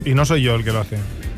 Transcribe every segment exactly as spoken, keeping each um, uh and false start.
Y no soy yo el que lo hace.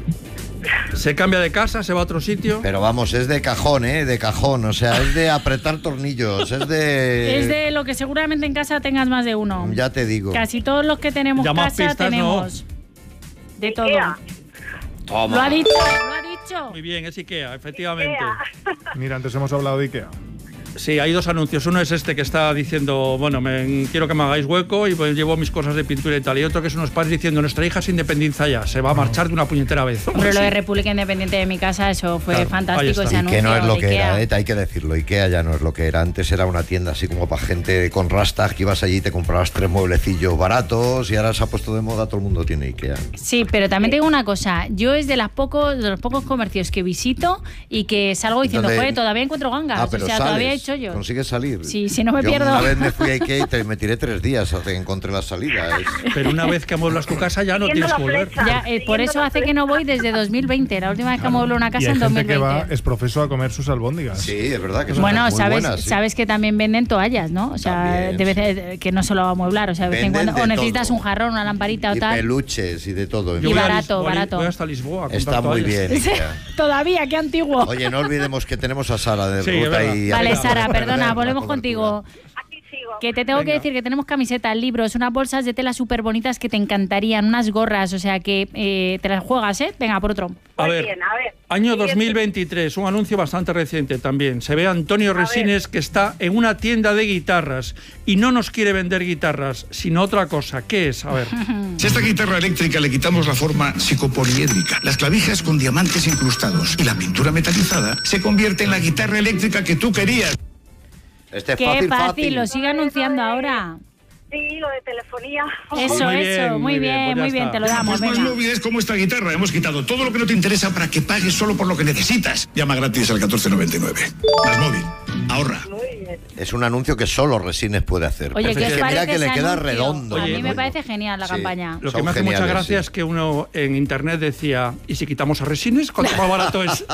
Se cambia de casa, se va a otro sitio. Pero vamos, es de cajón, ¿eh? De cajón. O sea, es de apretar tornillos. Es de... Es de lo que seguramente en casa tengas más de uno. Ya te digo. Casi todos los que tenemos Ya más casa pistas, tenemos. ¿no? De todo. Ikea. Toma. Lo ha dicho, lo ha dicho. Muy bien, es Ikea, efectivamente. Ikea. Mira, antes hemos hablado de Ikea. Sí, hay dos anuncios. Uno es este que está diciendo, bueno, me, quiero que me hagáis hueco y pues llevo mis cosas de pintura y tal. Y otro que es unos padres diciendo, nuestra hija se independiza ya, se va a marchar de una puñetera vez. Pero Hombre, lo de sí. República Independiente de mi casa, eso fue Claro, ahí fantástico, está. ese Y anuncio. que no es lo de que Ikea. era, ¿eh? Hay que decirlo. Ikea ya no es lo que era. Antes era una tienda así como para gente con rastas, que ibas allí y te comprabas tres mueblecillos baratos y ahora se ha puesto de moda, todo el mundo tiene Ikea. Sí, pero también tengo una cosa. Yo es de, las pocos, de los pocos comercios que visito y que salgo diciendo, Entonces- joder, todavía encuentro gangas. Ah, pero o sea, sales, todavía he hecho yo. ¿consigues salir? Sí, si no me Yo pierdo. una vez me fui a Ikea y te- me tiré tres días hasta que encontré la salida. Es- Pero una vez que amueblas tu casa ya no Siguiendo tienes la que volver. flecha. Ya, eh, por Siguiendo eso la hace que no voy desde dos mil veinte. La última vez que amueblo una Y casa hay en gente dos mil que veinte. va, es profeso a comer sus albóndigas. Sí, es verdad que son Bueno, muy sabes, buenas, sí. sabes que también venden toallas, ¿no? O sea, También, de vez, sí. eh, que no solo amueblar, o sea, de vez en Venden cuando. O de necesitas todo. un jarrón, una lamparita o Y tal. peluches y de todo. en Yo Y fin. voy a barato, Lisboa, barato. Voy hasta Lisboa a comprar Está muy toallas. bien Ikea. Todavía, qué antiguo. Oye, no olvidemos que tenemos a Sara de Sí, es Ruta verdad. y... Vale, Acabamos de Sara, perder perdona, la volvemos cobertura. contigo. Aquí sigo. Que te tengo Venga. que decir que tenemos camisetas, libros, unas bolsas de tela súper bonitas que te encantarían, unas gorras, o sea que eh, te las juegas, ¿eh? Venga, por otro. A Muy ver, bien, a ver. año Siguiente. dos mil veintitrés, un anuncio bastante reciente también. Se ve a Antonio Resines que está en una tienda de guitarras y no nos quiere vender guitarras, sino otra cosa. ¿Qué es? A ver. Si a esta guitarra eléctrica le quitamos la forma psicopoliédrica, las clavijas con diamantes incrustados y la pintura metalizada, se convierte en la guitarra eléctrica que tú querías. Este es Qué fácil, fácil, fácil. lo sigue anunciando ahora. Sí, lo de telefonía. Eso, muy bien, eso, muy muy bien, bien, pues ya muy bien, está. te lo damos, Pues más venga. no olvides como esta guitarra. Hemos quitado todo lo que no te interesa para que pagues solo por lo que necesitas. Llama gratis al catorce noventa y nueve. Más móvil. Ahorra. Muy bien. Es un anuncio que solo Resines puede hacer. Oye, Pero ¿qué es os que parece mira que le ese queda anuncio? redondo. A mí Oye, me ¿no? parece genial la Sí. campaña. Lo que Son me hace mucha geniales, gracia sí. es que uno en internet decía, ¿y si quitamos a Resines? ¿Cuánto más barato es?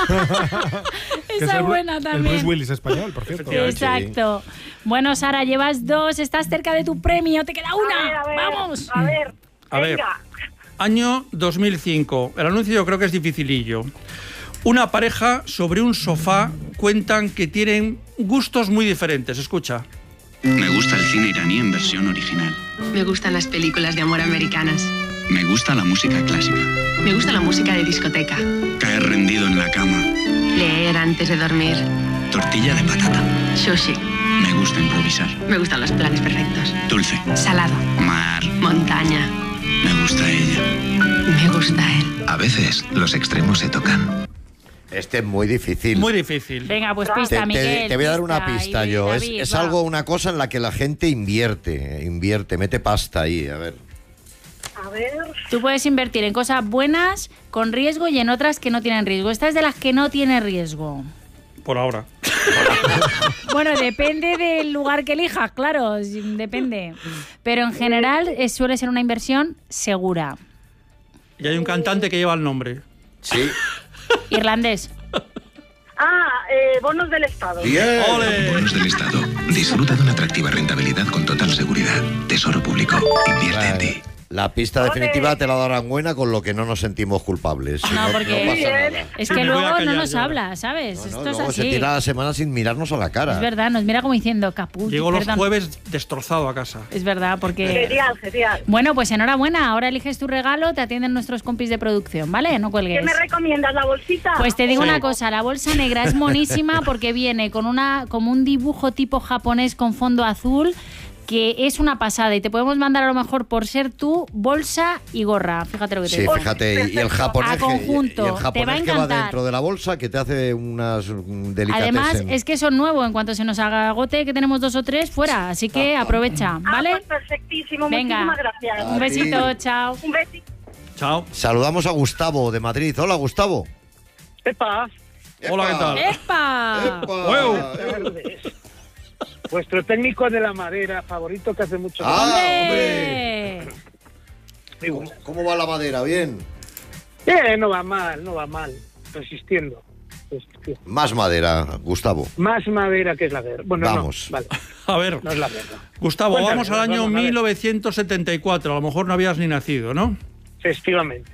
Que es Esa el es Bru- buena El también. Bruce Willis español, por cierto. Efectivamente. Exacto. Bueno, Sara, llevas dos, estás cerca de tu premio, te queda A una. ver, a ver, ¡Vamos! A ver. A ver. Venga. Año dos mil cinco. El anuncio yo creo que es dificilillo. Una pareja sobre un sofá cuentan que tienen gustos muy diferentes. Escucha. Me gusta el cine iraní en versión original. Me gustan las películas de amor americanas. Me gusta la música clásica. Me gusta la música de discoteca. Caer rendido en la cama. Leer antes de dormir. Tortilla de patata. Sushi. Me gusta improvisar. Me gustan los planes perfectos. Dulce. Salado. Mar. Montaña. Me gusta ella. Me gusta él. A veces los extremos se tocan. Este es muy difícil. Muy difícil. Venga, pues Te, pista, te- Miguel. te voy a dar una pista, pista y yo. Es, David, es va. algo, una cosa en la que la gente invierte, invierte, mete pasta ahí, a ver. A ver. Tú puedes invertir en cosas buenas, con riesgo, y en otras que no tienen riesgo. Esta es de las que no tiene riesgo. Por ahora. Bueno, depende del lugar que elijas, claro, depende. Pero en general eh, suele ser una inversión segura. Y hay un cantante que lleva el nombre. Sí. Irlandés. Ah, eh, bonos del Estado. Bien. ¡Ole! Bonos del Estado. Disfruta de una atractiva rentabilidad con total seguridad. Tesoro Público. Invierte en ti. La pista definitiva te la darán buena, con lo que no nos sentimos culpables. Si No, no, porque no pasa nada. es Me que voy a luego no callar nos yo ahora. habla, ¿sabes? No, no, Esto es luego se así. tira la semana sin mirarnos a la cara. Es verdad, nos mira como diciendo, caput. Llego los perdón". jueves destrozado a casa. Es verdad, porque... Genial, genial. Bueno, pues enhorabuena. Ahora eliges tu regalo, te atienden nuestros compis de producción, ¿vale? No ¿Qué cuelgues. me recomiendas, la bolsita? Pues te digo Sí. una cosa, la bolsa negra es monísima porque viene con una como un dibujo tipo japonés con fondo azul, que es una pasada, y te podemos mandar a lo mejor, por ser tú, bolsa y gorra. Fíjate lo que te Sí, digo. fíjate, y- y el japonés, A que- conjunto, y el te japonés va a que va encantar. dentro de la bolsa, que te hace unas mm, delicatessen. Además, es que son nuevos. En cuanto se nos agote, que tenemos dos o tres, fuera. Así que aprovecha, Ah, ¿vale? pues perfectísimo. Venga. Muchísimas gracias. Un besito, ti. chao. Un besito. Chao. Saludamos a Gustavo de Madrid. Hola, Gustavo. Epa, Hola, ¿qué tal? ¡Epa! ¡Epa! Huevo. vuestro técnico de la madera favorito que hace mucho Ah, ¡Hombre! tiempo. ¿Cómo, cómo va la madera? ¿Bien? Eh, no va mal, no va mal. Resistiendo. resistiendo. Más madera, Gustavo. Más madera que es la guerra. Bueno, Vamos. no, vale, A ver, no es la guerra. Gustavo, Cuéntame, vamos al año vamos, a ver. mil novecientos setenta y cuatro. A lo mejor no habías ni nacido, ¿no? Efectivamente.